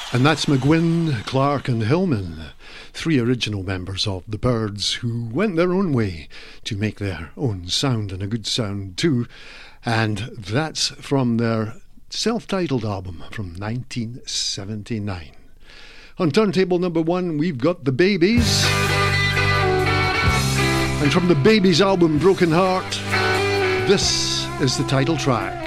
And that's McGuinn, Clark and Hillman, three original members of the Byrds who went their own way to make their own sound, and a good sound too. And that's from their self-titled album from 1979. On turntable number 1, we've got the Babies. And from the Babies album Broken Heart, this is the title track.